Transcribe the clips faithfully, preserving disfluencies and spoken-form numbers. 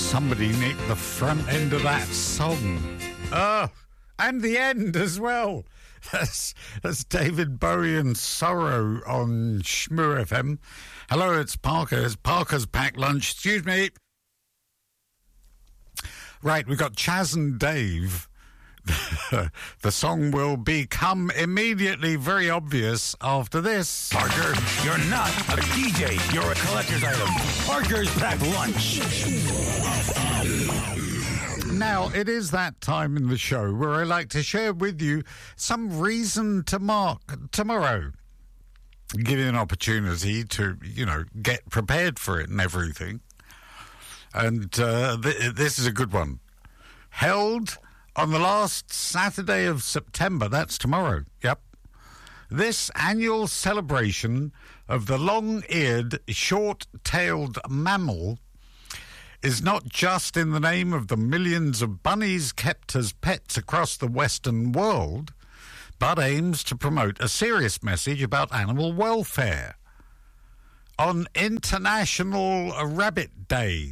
Somebody nicked the front end of that song. Oh, and the end as well. That's, that's David Bowie and Sorrow on Shmoo F M. Hello, it's Parker. It's Parker's Packed Lunch. Excuse me. Right, we've got Chaz and Dave. The song will become immediately very obvious after this. Parker, you're not a D J. You're a collector's item. Parker's Packed Lunch. Now, it is that time in the show where I like to share with you some reason to mark tomorrow. Give you an opportunity to, you know, get prepared for it and everything. And uh, th- this is a good one. Held on the last Saturday of September, that's tomorrow, yep. This annual celebration of the long-eared, short-tailed mammal is not just in the name of the millions of bunnies kept as pets across the Western world, but aims to promote a serious message about animal welfare. On International Rabbit Day,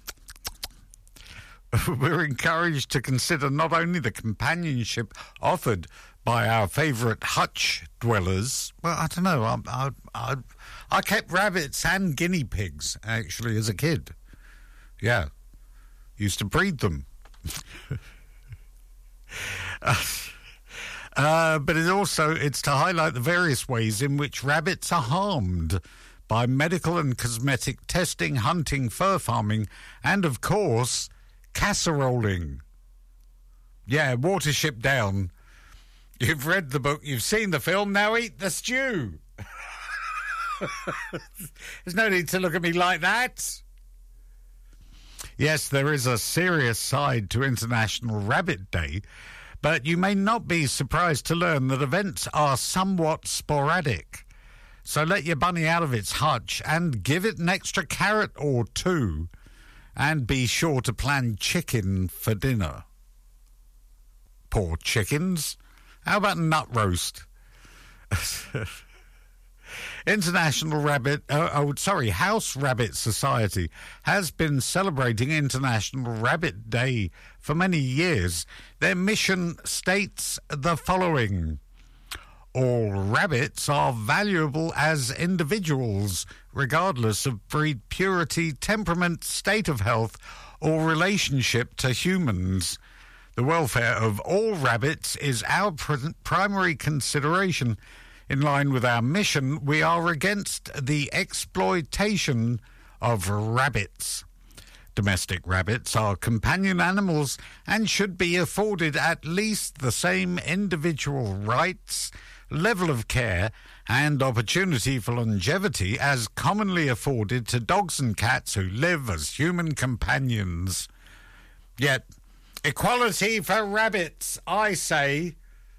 we're encouraged to consider not only the companionship offered by our favourite hutch dwellers. Well, I don't know. I, I, I, I kept rabbits and guinea pigs, actually, as a kid. Yeah. Used to breed them. uh, uh, but it also, it's to highlight the various ways in which rabbits are harmed by medical and cosmetic testing, hunting, fur farming, and, of course, casseroling. Yeah, Watership Down. You've read the book, you've seen the film, now eat the stew. There's no need to look at me like that. Yes, there is a serious side to International Rabbit Day, but you may not be surprised to learn that events are somewhat sporadic. So let your bunny out of its hutch and give it an extra carrot or two. And be sure to plan chicken for dinner. Poor chickens. How about nut roast? International Rabbit, oh, oh, sorry, House Rabbit Society has been celebrating International Rabbit Day for many years. Their mission states the following. All rabbits are valuable as individuals, regardless of breed purity, temperament, state of health, or relationship to humans. The welfare of all rabbits is our pr- primary consideration. In line with our mission, we are against the exploitation of rabbits. Domestic rabbits are companion animals and should be afforded at least the same individual rights, level of care, and opportunity for longevity as commonly afforded to dogs and cats who live as human companions. Yet, equality for rabbits, I say.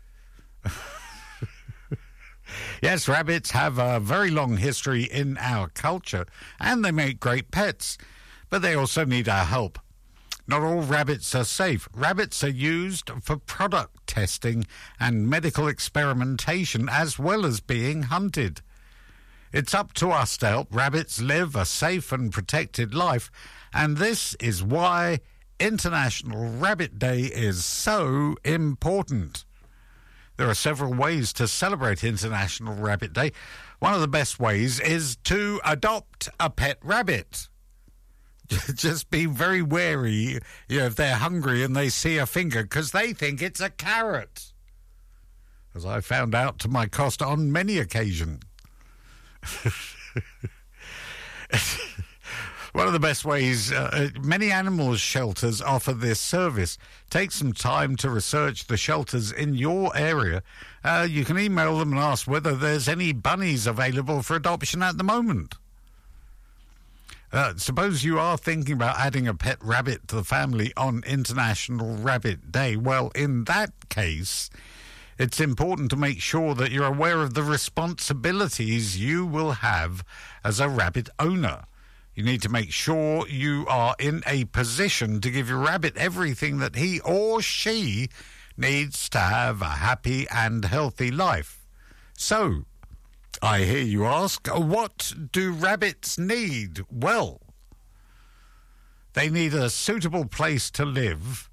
Yes, rabbits have a very long history in our culture, and they make great pets, but they also need our help. Not all rabbits are safe. Rabbits are used for product testing and medical experimentation as well as being hunted. It's up to us to help rabbits live a safe and protected life, and this is why International Rabbit Day is so important. There are several ways to celebrate International Rabbit Day. One of the best ways is to adopt a pet rabbit. Just be very wary, you know, if they're hungry and they see a finger, because they think it's a carrot. As I found out to my cost on many occasions. One of the best ways, uh, many animal shelters offer this service. Take some time to research the shelters in your area. Uh, you can email them and ask whether there's any bunnies available for adoption at the moment. Uh, suppose you are thinking about adding a pet rabbit to the family on International Rabbit Day. Well, in that case, it's important to make sure that you're aware of the responsibilities you will have as a rabbit owner. You need to make sure you are in a position to give your rabbit everything that he or she needs to have a happy and healthy life. So, I hear you ask, what do rabbits need? Well, They need a suitable place to live.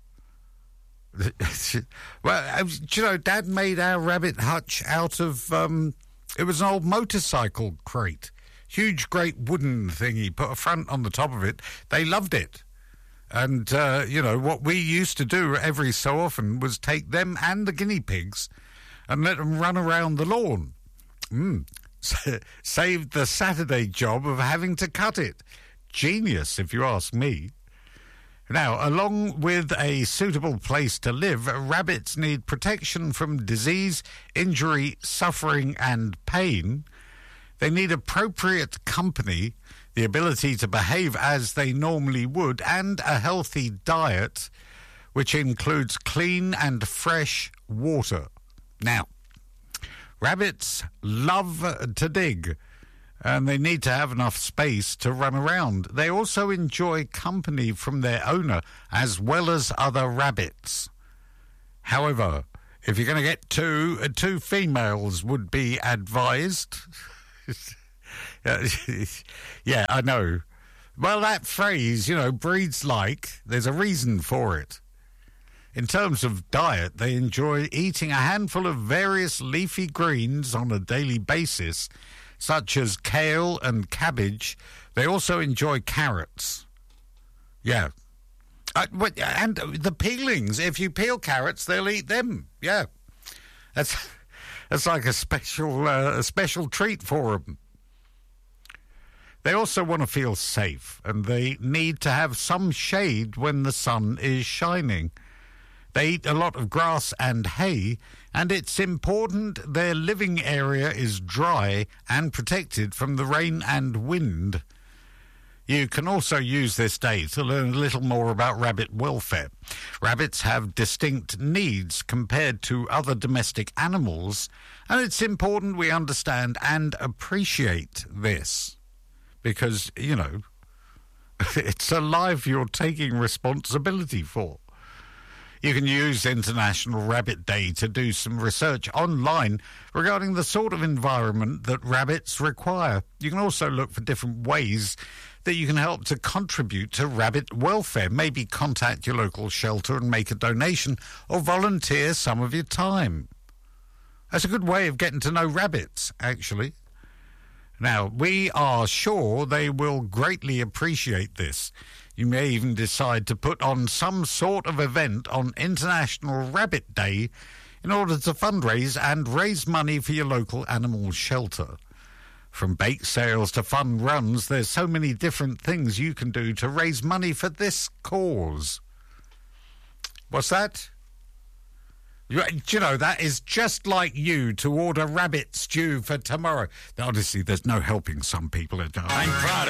Well, do you know, Dad made our rabbit hutch out of, um, it was an old motorcycle crate. Huge, great wooden thing. He put a front on the top of it. They loved it. And, uh, you know, what we used to do every so often was take them and the guinea pigs and let them run around the lawn. Mm. Saved the Saturday job of having to cut it. Genius, if you ask me. Now, along with a suitable place to live, rabbits need protection from disease, injury, suffering, and pain. They need appropriate company, the ability to behave as they normally would, and a healthy diet, which includes clean and fresh water. Now, rabbits love to dig, and they need to have enough space to run around. They also enjoy company from their owner, as well as other rabbits. However, if you're going to get two, uh, two females would be advised. Yeah, I know. Well, that phrase, you know, breeds like, there's a reason for it. In terms of diet, they enjoy eating a handful of various leafy greens on a daily basis, such as kale and cabbage. They also enjoy carrots. Yeah. Uh, and the peelings. If you peel carrots, they'll eat them. Yeah. That's that's like a special uh, a special treat for them. They also want to feel safe, and they need to have some shade when the sun is shining. They eat a lot of grass and hay, and it's important their living area is dry and protected from the rain and wind. You can also use this day to learn a little more about rabbit welfare. Rabbits have distinct needs compared to other domestic animals, and it's important we understand and appreciate this. Because, you know, it's a life you're taking responsibility for. You can use International Rabbit Day to do some research online regarding the sort of environment that rabbits require. You can also look for different ways that you can help to contribute to rabbit welfare. Maybe contact your local shelter and make a donation, or volunteer some of your time. That's a good way of getting to know rabbits, actually. Now, we are sure they will greatly appreciate this. You may even decide to put on some sort of event on International Rabbit Day in order to fundraise and raise money for your local animal shelter. From bake sales to fun runs, there's so many different things you can do to raise money for this cause. What's that? You, you know, that is just like you to order rabbit stew for tomorrow. Honestly, there's no helping some people. I'm proud of